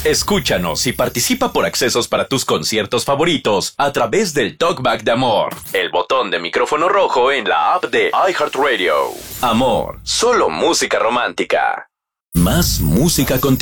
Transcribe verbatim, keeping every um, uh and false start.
Escúchanos y participa por accesos para tus conciertos favoritos a través del Talkback de Amor, el botón de micrófono rojo en la app de iHeartRadio. Amor, solo música romántica. Más música contigo.